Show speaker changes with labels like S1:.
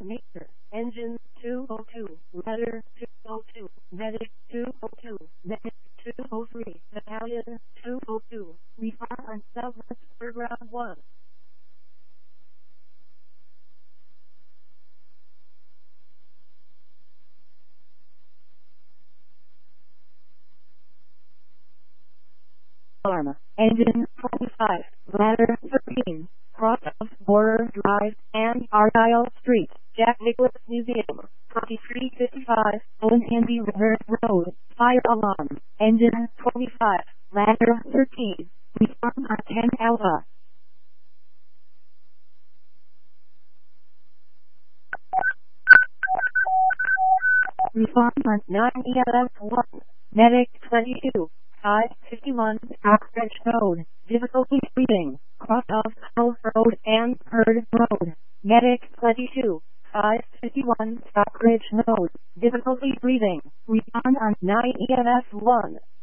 S1: Nature, engine 202, letter 202, medic 202, medic 203, battalion 202, refire on southwest for ground 1. Alarm, engine 25, ladder 13, cross of Border Drive and Argyle Street, Jack Nicholas Museum, 2355, Olentandy River Road, fire alarm, engine 25, ladder 13, reform on 10 Alpha. Reform on 9 ELF 1, medic 22. 551 Stockbridge Road, difficulty breathing, cross of Cove Road and Herd Road, medic 22, 551 Stockbridge Road, difficulty breathing, respond on 9 EMS 1.